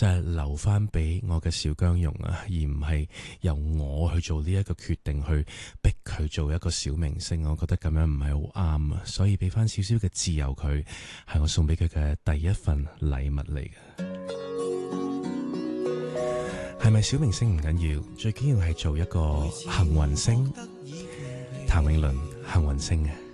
就係留翻俾我嘅小姜蓉啊，而唔係由我去做呢一個決定去逼佢做一個小明星。我覺得咁樣唔係好啱啊，所以俾翻少少嘅自由佢，係我送俾佢嘅第一份禮物嚟嘅。係咪小明星唔緊要，最緊要係做一個幸運星。譚詠麟幸運星啊！